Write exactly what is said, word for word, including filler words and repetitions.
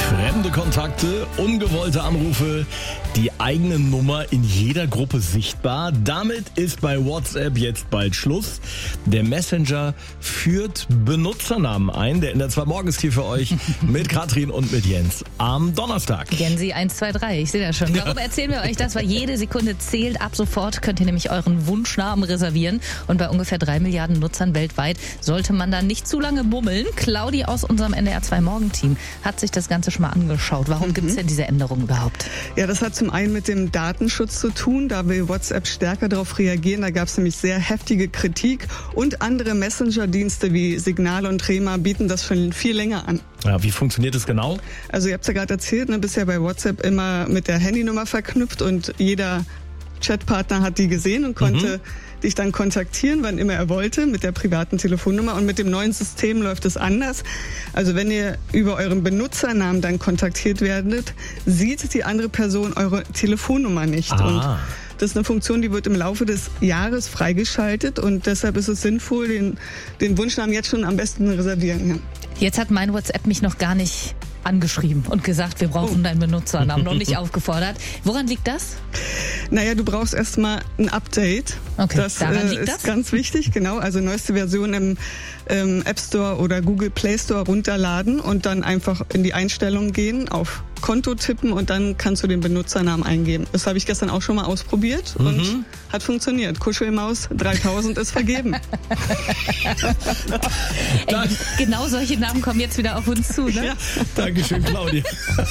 Fremde Kontakte, ungewollte Anrufe, die eigene Nummer in jeder Gruppe sichtbar. Damit ist bei WhatsApp jetzt bald Schluss. Der Messenger führt Benutzernamen ein. Der in der zwei morgens hier für euch mit Katrin und mit Jens am Donnerstag. Gensi eins, zwei, drei, ich sehe das schon. Warum erzählen wir euch das? Weil jede Sekunde zählt. Ab sofort könnt ihr nämlich euren Wunschnamen reservieren. Und bei ungefähr drei Milliarden Nutzern weltweit sollte man da nicht zu lange bummeln. Claudi aus unserem N D R zwei Morgenteam hat sich das Ganze schon mal angeschaut. Warum mhm. gibt es denn diese Änderung überhaupt? Ja, das hat zum einen mit dem Datenschutz zu tun. Da will WhatsApp stärker darauf reagieren. Da gab es nämlich sehr heftige Kritik. Und andere Messenger-Dienste wie Signal und Threema bieten das schon viel länger an. Ja, wie funktioniert das genau? Also ihr habt es ja gerade erzählt, ne, bisher bei WhatsApp immer mit der Handynummer verknüpft und jeder Chatpartner hat die gesehen und konnte mhm. dich dann kontaktieren, wann immer er wollte, mit der privaten Telefonnummer. Und mit dem neuen System läuft es anders. Also wenn ihr über euren Benutzernamen dann kontaktiert werdet, sieht die andere Person eure Telefonnummer nicht. Ah. Und das ist eine Funktion, die wird im Laufe des Jahres freigeschaltet und deshalb ist es sinnvoll, den, den Wunschnamen jetzt schon am besten reservieren. Ja. Jetzt hat mein WhatsApp mich noch gar nicht angeschrieben und gesagt, wir brauchen oh. deinen Benutzernamen, noch nicht aufgefordert. Woran liegt das? Naja, du brauchst erstmal ein Update. Okay, das daran liegt äh, ist das? ganz wichtig, genau. Also neueste Version im ähm, App Store oder Google Play Store runterladen und dann einfach in die Einstellungen gehen, auf Konto tippen und dann kannst du den Benutzernamen eingeben. Das habe ich gestern auch schon mal ausprobiert mhm. und hat funktioniert. Kuschelmaus dreitausend ist vergeben. Ey, genau solche Namen kommen jetzt wieder auf uns zu, ne? Ja, Dankeschön, Claudia.